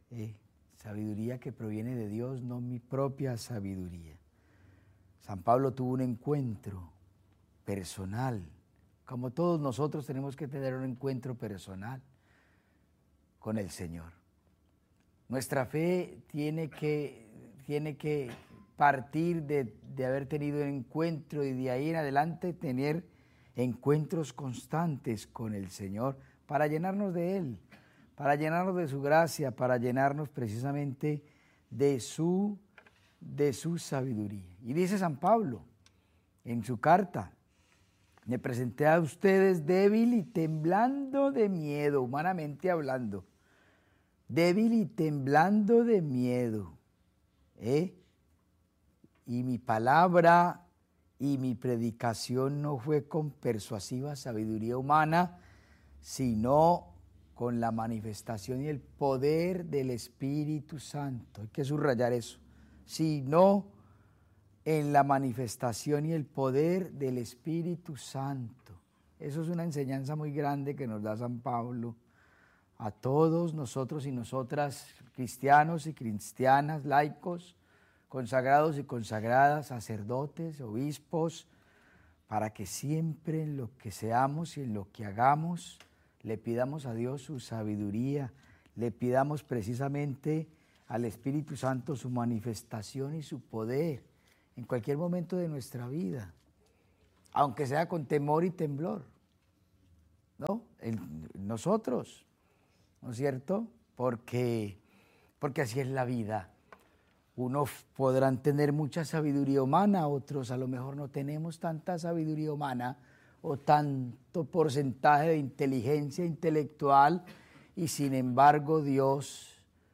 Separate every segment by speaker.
Speaker 1: Sabiduría que proviene de Dios, no mi propia sabiduría. San Pablo tuvo un encuentro personal, como todos nosotros tenemos que tener un encuentro personal con el Señor. Nuestra fe tiene que partir de haber tenido un encuentro y de ahí en adelante tener encuentros constantes con el Señor para llenarnos de Él, para llenarnos de su gracia, para llenarnos precisamente de su sabiduría. Y dice San Pablo en su carta: me presenté a ustedes débil y temblando de miedo, humanamente hablando, débil y temblando de miedo, y mi palabra y mi predicación no fue con persuasiva sabiduría humana, sino con la manifestación y el poder del Espíritu Santo. Hay que subrayar eso. Sino en la manifestación y el poder del Espíritu Santo. Eso es una enseñanza muy grande que nos da San Pablo a todos nosotros y nosotras, cristianos y cristianas, laicos, consagrados y consagradas, sacerdotes, obispos, para que siempre en lo que seamos y en lo que hagamos le pidamos a Dios su sabiduría, le pidamos precisamente al Espíritu Santo su manifestación y su poder en cualquier momento de nuestra vida, aunque sea con temor y temblor, ¿no? Nosotros, ¿no es cierto? Porque así es la vida. Unos podrán tener mucha sabiduría humana, otros a lo mejor no tenemos tanta sabiduría humana o tanto porcentaje de inteligencia intelectual, y sin embargo Dios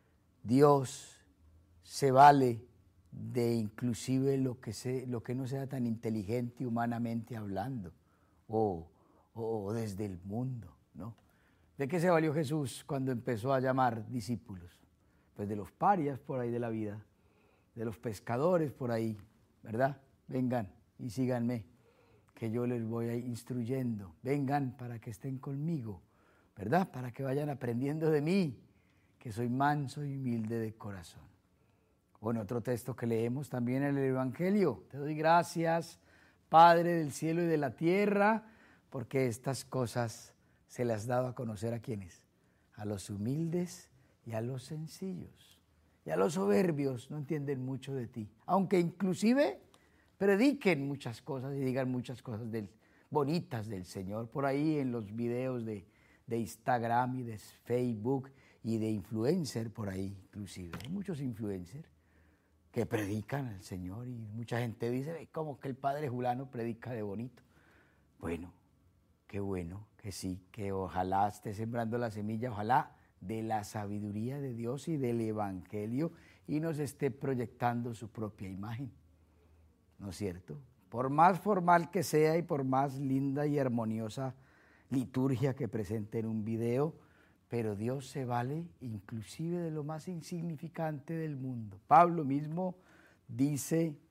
Speaker 1: se vale de inclusive lo que no sea tan inteligente humanamente hablando o desde el mundo, ¿no? ¿De qué se valió Jesús cuando empezó a llamar discípulos? Pues de los parias por ahí de la vida, de los pescadores por ahí, ¿verdad? Vengan y síganme, que yo les voy a ir instruyendo. Vengan para que estén conmigo, ¿verdad? Para que vayan aprendiendo de mí, que soy manso y humilde de corazón. Bueno, otro texto que leemos también en el Evangelio. Te doy gracias, Padre del cielo y de la tierra, porque estas cosas se las has dado a conocer a quienes, a los humildes y a los sencillos. Y a los soberbios no entienden mucho de ti, aunque inclusive prediquen muchas cosas y digan muchas cosas bonitas del Señor, por ahí en los videos de Instagram y de Facebook y de influencer por ahí inclusive. Hay muchos influencers que predican al Señor y mucha gente dice, ¿cómo que el padre Julano predica de bonito? Bueno, que sí, que ojalá esté sembrando la semilla, ojalá de la sabiduría de Dios y del Evangelio, y nos esté proyectando su propia imagen, ¿no es cierto? Por más formal que sea y por más linda y armoniosa liturgia que presente en un video, pero Dios se vale inclusive de lo más insignificante del mundo. Pablo mismo dice